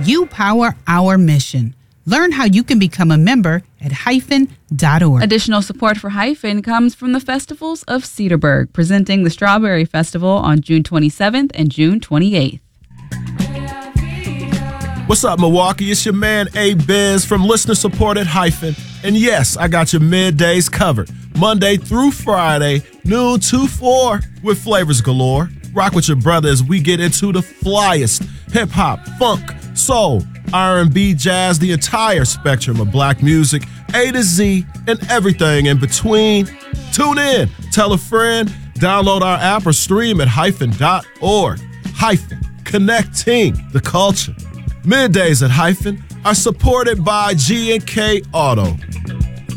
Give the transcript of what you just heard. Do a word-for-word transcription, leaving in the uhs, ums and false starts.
You power our mission. Learn how you can become a member at hyphen dot org. Additional support for Hyphen comes from the Festivals of Cedarburg, presenting the Strawberry Festival on June twenty-seventh and June twenty-eighth. What's up, Milwaukee? It's your man, A-Biz from Listener Support at Hyphen. And yes, I got your middays covered. Monday through Friday, noon to four, with flavors galore. Rock with your brother as we get into the flyest hip-hop, funk, soul, R and B, jazz, the entire spectrum of black music, A to Z, and everything in between. Tune in, tell a friend, download our app or stream at hyphen dot org. Hyphen, connecting the culture. Middays at Hyphen are supported by G and K Auto.